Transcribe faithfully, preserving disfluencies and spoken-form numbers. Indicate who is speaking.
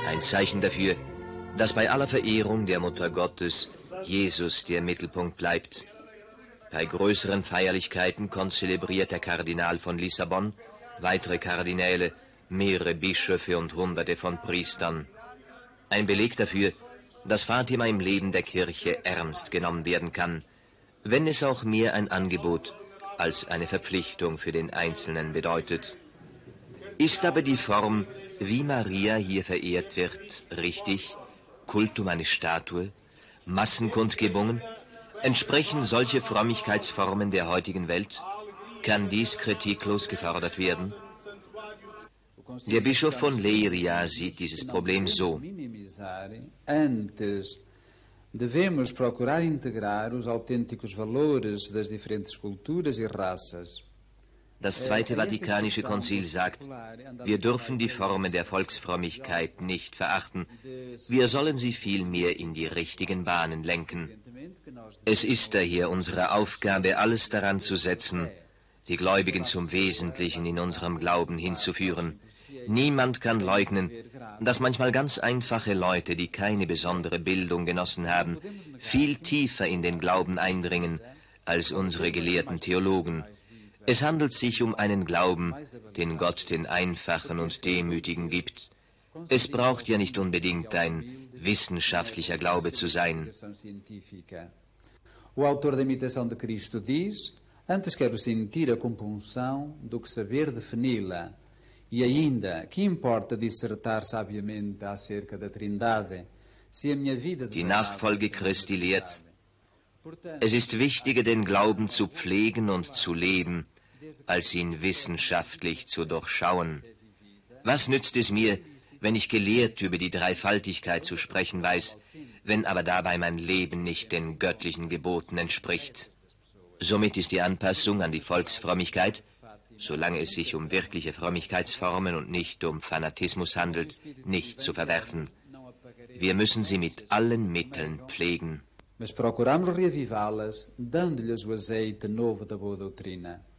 Speaker 1: Ein Zeichen dafür, dass bei aller Verehrung der Mutter Gottes Jesus der Mittelpunkt bleibt. Bei größeren Feierlichkeiten konzelebriert der Kardinal von Lissabon, weitere Kardinäle, mehrere Bischöfe und Hunderte von Priestern. Ein Beleg dafür, dass Fatima im Leben der Kirche ernst genommen werden kann, wenn es auch mehr ein Angebot als eine Verpflichtung für den Einzelnen bedeutet. Ist aber die Form, wie Maria hier verehrt wird, richtig? Kultum eine Statue? Massenkundgebungen? Entsprechen solche Frömmigkeitsformen der heutigen Welt? Kann dies kritiklos gefordert werden? Der Bischof von Leiria sieht dieses Problem so.
Speaker 2: Devemos procurar integrar os autênticos valores das diferentes culturas e raças.
Speaker 1: Das Zweite Vatikanische Konzil sagt, wir dürfen die Formen der Volksfrömmigkeit nicht verachten, wir sollen sie vielmehr in die richtigen Bahnen lenken. Es ist daher unsere Aufgabe, alles daran zu setzen, die Gläubigen zum Wesentlichen in unserem Glauben hinzuführen. Niemand kann leugnen, dass manchmal ganz einfache Leute, die keine besondere Bildung genossen haben, viel tiefer in den Glauben eindringen als unsere gelehrten Theologen. Es handelt sich um einen Glauben, den Gott den Einfachen und Demütigen gibt. Es braucht ja nicht unbedingt ein wissenschaftlicher Glaube zu sein.
Speaker 2: O autor da Imitação de Cristo diz: antes quero sentir a compunção do que saber defini-la. E ainda, que importa dissertar sabiamente acerca da Trindade, se a minha vida...
Speaker 1: Die Nachfolge Christi lehrt, es ist wichtiger, den Glauben zu pflegen und zu leben, als ihn wissenschaftlich zu durchschauen. Was nützt es mir, wenn ich gelehrt über die Dreifaltigkeit zu sprechen weiß, wenn aber dabei mein Leben nicht den göttlichen Geboten entspricht? Somit ist die Anpassung an die Volksfrömmigkeit, solange es sich um wirkliche Frömmigkeitsformen und nicht um Fanatismus handelt, nicht zu verwerfen. Wir müssen sie mit allen Mitteln pflegen.
Speaker 2: Mas procuramos reavivá-las, dando-lhes o azeite novo da boa doutrina.